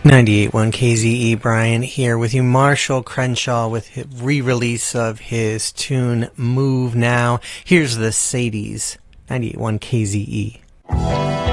98.1 KZE, Brian here with you. Marshall Crenshaw with his re-release of his tune Move Now. Here's the Sadies, 98.1 KZE.